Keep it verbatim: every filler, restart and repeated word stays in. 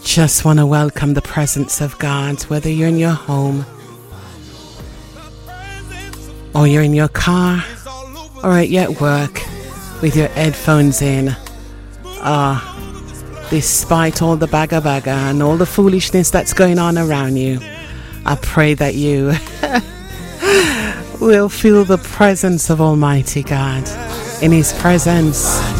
Just want to welcome the presence of God, whether you're in your home or you're in your car or you're at work with your headphones in. Ah, despite all the bagga bagga and all the foolishness that's going on around you, I pray that you will feel the presence of Almighty God. In His presence